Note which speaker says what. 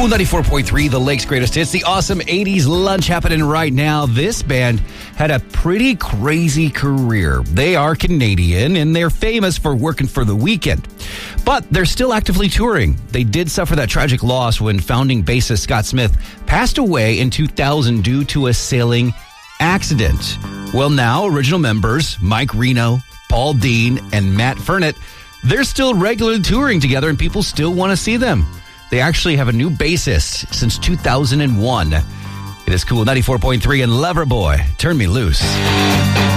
Speaker 1: Cool 94.3, the Lake's greatest hits, the awesome 80s lunch happening right now. This band had a pretty crazy career. They are Canadian, and they're famous for working for The Weeknd. But they're still actively touring. They did suffer that tragic loss when founding bassist Scott Smith passed away in 2000 due to a sailing accident. Well, now, original members Mike Reno, Paul Dean, and Matt Fernett, they're still regularly touring together, and people still want to see them. They actually have a new bassist since 2001. It is Cool 94.3 and Loverboy, Turn Me Loose.